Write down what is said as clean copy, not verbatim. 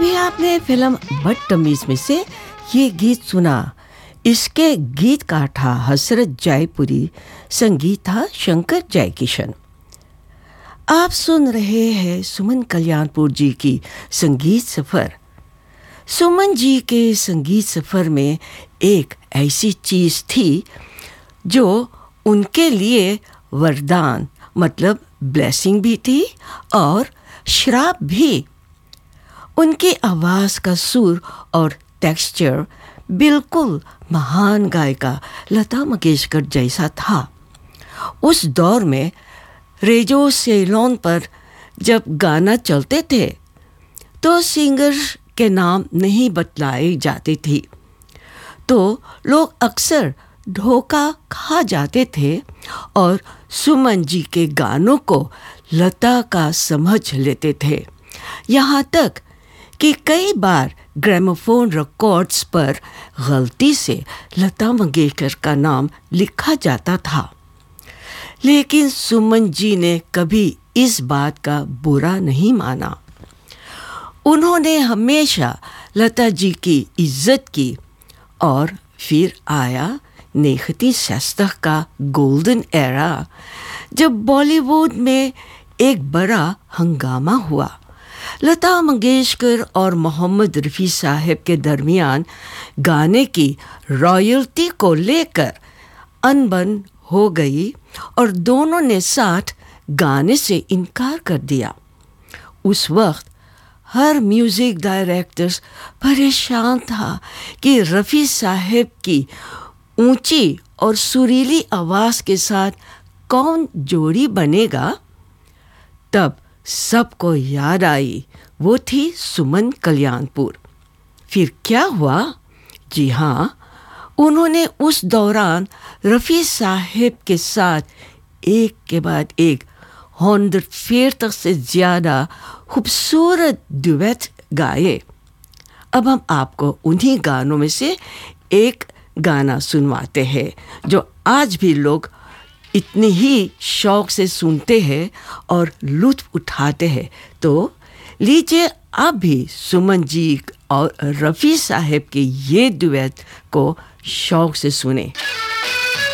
अभी आपने फिल्म बदतमीज में से ये गीत सुना। इसके गीतकार था हसरत जयपुरी, संगीत था शंकर जयकिशन। आप सुन रहे हैं सुमन कल्याणपुर जी की संगीत सफ़र। सुमन जी के संगीत सफ़र में एक ऐसी चीज़ थी जो उनके लिए वरदान मतलब ब्लेसिंग भी थी और श्राप भी। उनकी आवाज़ का सुर और टेक्सचर बिल्कुल महान गायिका लता मंगेशकर जैसा था। उस दौर में रेडियो सेलोन पर जब गाना चलते थे तो सिंगर के नाम नहीं बतलाए जाते थे, तो लोग अक्सर धोखा खा जाते थे और सुमन जी के गानों को लता का समझ लेते थे। यहाँ तक कि कई बार ग्रामोफोन रिकॉर्ड्स पर गलती से लता मंगेशकर का नाम लिखा जाता था, लेकिन सुमन जी ने कभी इस बात का बुरा नहीं माना। उन्होंने हमेशा लता जी की इज्जत की और फिर आया नेहती शास्त्र का गोल्डन एरा, जब बॉलीवुड में एक बड़ा हंगामा हुआ। लता मंगेशकर और मोहम्मद रफ़ी साहब के दरमियान गाने की रॉयल्टी को लेकर अनबन हो गई और दोनों ने साथ गाने से इनकार कर दिया। उस वक्त हर म्यूज़िक डायरेक्टर्स परेशान था कि रफ़ी साहब की ऊंची और सुरीली आवाज़ के साथ कौन जोड़ी बनेगा। तब सबको याद आई वो थी सुमन कल्याणपुर। फिर क्या हुआ? जी हाँ, उन्होंने उस दौरान रफ़ी साहब के साथ एक के बाद एक 150 से ज़्यादा खूबसूरत डुएट गाए। अब हम आपको उन्हीं गानों में से एक गाना सुनवाते हैं जो आज भी लोग इतने ही शौक से सुनते हैं और लुत्फ़ उठाते हैं। तो लीजिए आप भी सुमन जी और रफ़ी साहब के ये डुएट को शौक से सुने।